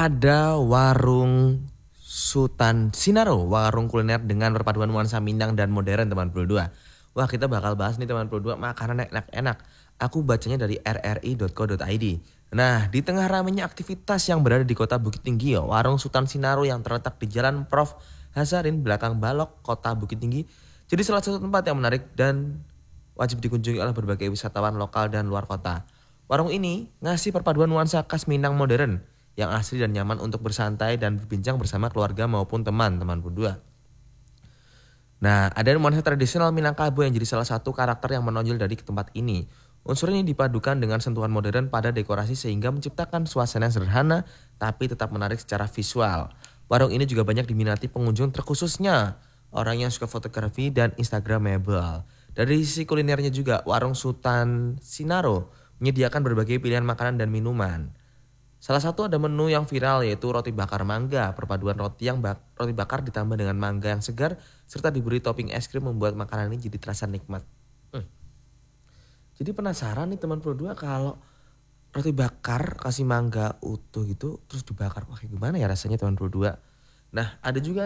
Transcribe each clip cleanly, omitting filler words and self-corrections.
ada warung Sultan Sinaro, warung kuliner dengan perpaduan nuansa Minang dan modern teman Pro 2. Wah, kita bakal bahas nih teman Pro 2 makanan enak-enak. Aku bacanya dari rri.co.id. Nah, di tengah ramainya aktivitas yang berada di kota Bukit Tinggi, warung Sultan Sinaro yang terletak di Jalan Prof. Hasarin belakang Balok, kota Bukit Tinggi, jadi salah satu tempat yang menarik dan wajib dikunjungi oleh berbagai wisatawan lokal dan luar kota. Warung ini ngasih perpaduan nuansa khas Minang modern yang asri dan nyaman untuk bersantai dan berbincang bersama keluarga maupun teman-teman berdua. Nah, ada nuansa tradisional Minangkabau yang jadi salah satu karakter yang menonjol dari tempat ini. Unsur ini dipadukan dengan sentuhan modern pada dekorasi sehingga menciptakan suasana yang sederhana tapi tetap menarik secara visual. Warung ini juga banyak diminati pengunjung terkhususnya orang yang suka fotografi dan instagramable. Dari sisi kulinernya juga, warung Sultan Sinaro menyediakan berbagai pilihan makanan dan minuman. Salah satu ada menu yang viral yaitu roti bakar mangga. Perpaduan roti bakar ditambah dengan mangga yang segar serta diberi topping es krim membuat makanan ini jadi terasa nikmat. Jadi penasaran nih teman Pro 2 kalau roti bakar kasih mangga utuh gitu terus dibakar. Wah, gimana ya rasanya teman Pro 2? Nah, ada juga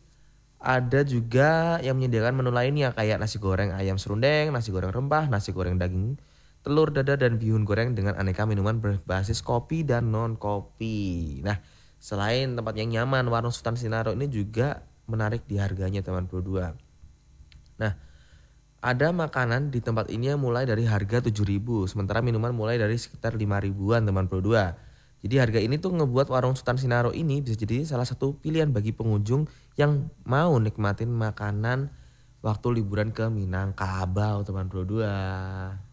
yang menyediakan menu lainnya kayak nasi goreng ayam serundeng, nasi goreng rempah, nasi goreng daging, telur dada dan bihun goreng dengan aneka minuman berbasis kopi dan non kopi. Nah, selain tempat yang nyaman, warung Sultan Sinaro ini juga menarik di harganya teman Pro 2. Nah, ada makanan di tempat ini yang mulai dari harga 7.000, sementara minuman mulai dari sekitar 5.000-an teman Pro 2. Jadi harga ini tuh ngebuat warung Sultan Sinaro ini bisa jadi salah satu pilihan bagi pengunjung yang mau nikmatin makanan waktu liburan ke Minangkabau teman Pro 2.